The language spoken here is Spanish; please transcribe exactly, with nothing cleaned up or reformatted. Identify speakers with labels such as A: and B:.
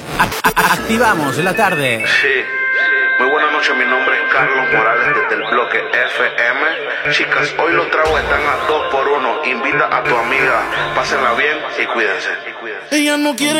A: A- a- activamos la tarde.
B: Sí. Muy buenas noches, mi nombre es Carlos Morales desde el bloque F M. Chicas, hoy los tragos están a dos por uno. Invita a tu amiga, pásenla bien y cuídense.
C: Ella no quiere